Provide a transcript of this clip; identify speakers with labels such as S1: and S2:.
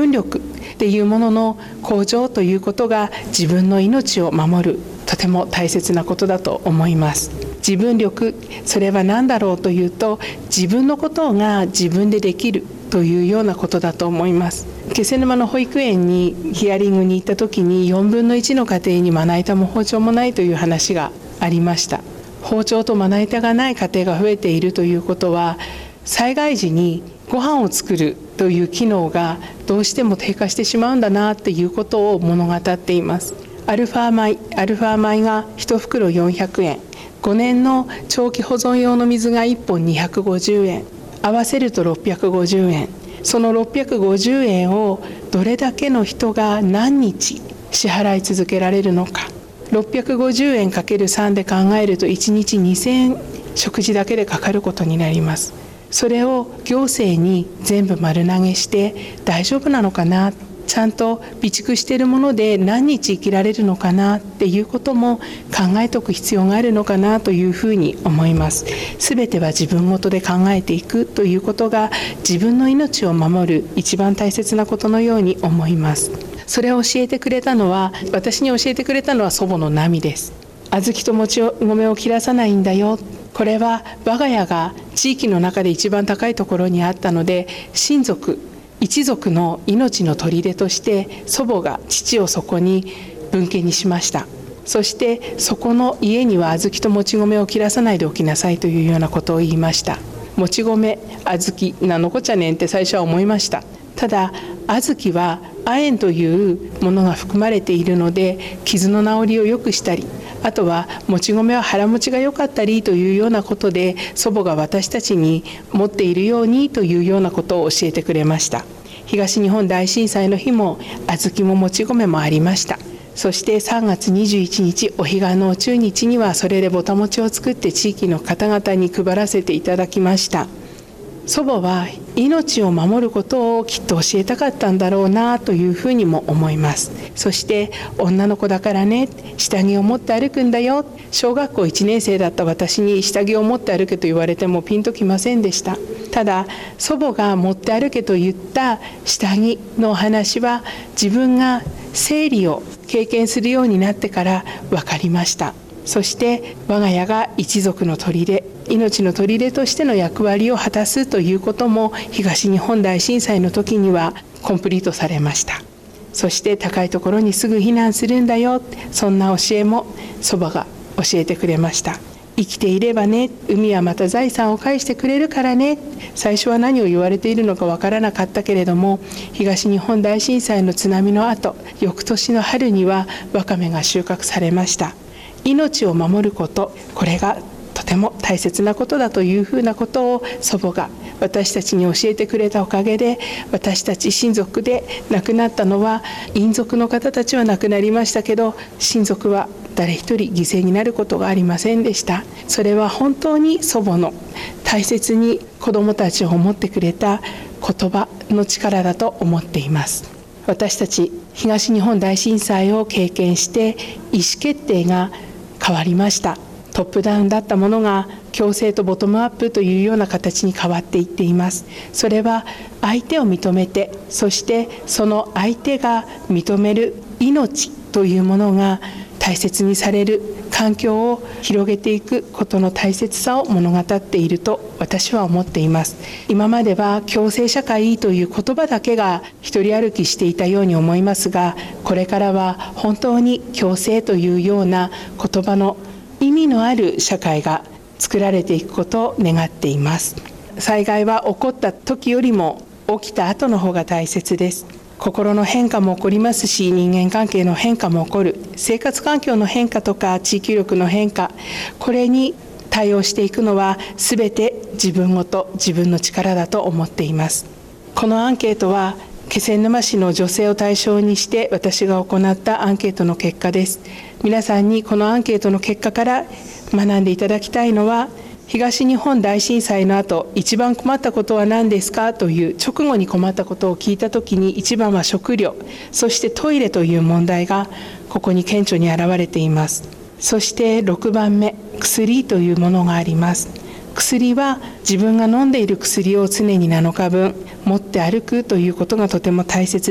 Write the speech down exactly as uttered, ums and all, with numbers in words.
S1: 分力っていうものの向上ということが自分の命を守るとても大切なことだと思います。自分力、それは何だろうというと、自分のことが自分でできるというようなことだと思います。気仙沼の保育園にヒアリングに行った時に、よんぶんのいちの家庭にまな板も包丁もないという話がありました。包丁とまな板がない家庭が増えているということは、災害時にご飯を作るという機能がどうしても低下してしまうんだなっていうことを物語っています。アルファ米、アルファ米がいち袋よんひゃくえん、ごねんの長期保存用の水がいっぽんにひゃくごじゅうえん、合わせるとろっぴゃくごじゅうえん。そのろっぴゃくごじゅうえんをどれだけの人が何日支払い続けられるのか。ろっぴゃくごじゅうえん かけるさん で考えるといちにちにせんえん食事だけでかかることになります。それを行政に全部丸投げして大丈夫なのかな、ちゃんと備蓄しているもので何日生きられるのかなっていうことも考えておく必要があるのかなというふうに思います。すべては自分ごとで考えていくということが自分の命を守る一番大切なことのように思います。それを教えてくれたのは、私に教えてくれたのは祖母のナミです。小豆ともち米を切らさないんだよ。これは我が家が地域の中で一番高いところにあったので、親族一族の命の砦として祖母が父をそこに分家にしました。そしてそこの家には小豆ともち米を切らさないでおきなさいというようなことを言いました。もち米、小豆、なんのこっちゃねんって最初は思いました。ただ小豆は亜鉛というものが含まれているので、傷の治りを良くしたり、あとはもち米は腹持ちが良かったりというようなことで、祖母が私たちに持っているようにというようなことを教えてくれました。東日本大震災の日も小豆ももち米もありました。そしてさんがつにじゅういちにちお彼岸のお中日にはそれでぼたもちを作って地域の方々に配らせていただきました。祖母は命を守ることをきっと教えたかったんだろうなというふうにも思います。そして女の子だからね、下着を持って歩くんだよ。小学校いちねんせいだった私に下着を持って歩けと言われてもピンときませんでした。ただ祖母が持って歩けと言った下着のお話は、自分が生理を経験するようになってから分かりました。そして我が家が一族の砦、命の砦としての役割を果たすということも東日本大震災の時にはコンプリートされました。そして高いところにすぐ避難するんだよ、そんな教えも祖母が教えてくれました。生きていればね、海はまた財産を返してくれるからね。最初は何を言われているのかわからなかったけれども、東日本大震災の津波の後、翌年の春にはわかめが収穫されました。命を守ること、これがとても大切なことだというふうなことを祖母が私たちに教えてくれたおかげで、私たち親族で亡くなったのは、姻族の方たちは亡くなりましたけど、親族は誰一人犠牲になることがありませんでした。それは本当に祖母の大切に子どもたちを思ってくれた言葉の力だと思っています。私たち東日本大震災を経験して意思決定が変わりました。トップダウンだったものが共生とボトムアップというような形に変わっていっています。それは相手を認めて、そしてその相手が認める命というものが大切にされる環境を広げていくことの大切さを物語っていると私は思っています。今までは共生社会という言葉だけが一人歩きしていたように思いますが、これからは本当に共生というような言葉の意味のある社会が作られていくことを願っています。災害は起こった時よりも起きた後の方が大切です。心の変化も起こりますし、人間関係の変化も起こる。生活環境の変化とか地域力の変化、これに対応していくのは全て自分ごと自分の力だと思っています。このアンケートは気仙沼市の女性を対象にして私が行ったアンケートの結果です。皆さんにこのアンケートの結果から学んでいただきたいのは、東日本大震災の後、一番困ったことは何ですかという直後に困ったことを聞いたときに、一番は食料、そしてトイレという問題がここに顕著に現れています。そしてろくばんめ、薬というものがあります。薬は自分が飲んでいる薬を常になのかぶん持って歩くということがとても大切